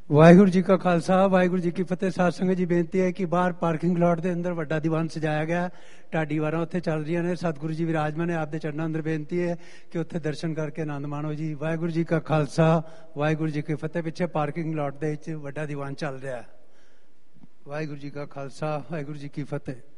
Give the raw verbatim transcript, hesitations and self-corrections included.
ਵਾਹਿਗੁਰੂ ਜੀ ਕਾ ਖਾਲਸਾ ਵਾਹਿਗੁਰੂ ਜੀ ਕੀ ਫਤਿਹ। ਸਾਧ ਸੰਗਤ ਜੀ ਬੇਨਤੀ ਹੈ ਕਿ ਬਾਹਰ ਪਾਰਕਿੰਗ ਲਾਟ ਦੇ ਅੰਦਰ ਵੱਡਾ ਦੀਵਾਨ ਸਜਾਇਆ ਗਿਆ, ਢਾਡੀ ਵਾਰਾਂ ਉੱਥੇ ਚੱਲ ਰਹੀਆਂ ਨੇ। ਸਤਿਗੁਰੂ ਜੀ ਵਿਰਾਜਮਾਨ ਨੇ, ਆਪਦੇ ਚਰਨਾਂ ਅੰਦਰ ਬੇਨਤੀ ਹੈ ਕਿ ਉੱਥੇ ਦਰਸ਼ਨ ਕਰਕੇ ਆਨੰਦ ਮਾਣੋ ਜੀ। ਵਾਹਿਗੁਰੂ ਜੀ ਕਾ ਖਾਲਸਾ ਵਾਹਿਗੁਰੂ ਜੀ ਕੀ ਫਤਿਹ। ਪਿੱਛੇ ਪਾਰਕਿੰਗ ਲਾਟ ਦੇ ਵਿੱਚ ਵੱਡਾ ਦੀਵਾਨ ਚੱਲ ਰਿਹਾ। ਵਾਹਿਗੁਰੂ ਜੀ ਕਾ ਖਾਲਸਾ ਵਾਹਿਗੁਰੂ ਜੀ ਕੀ ਫਤਿਹ।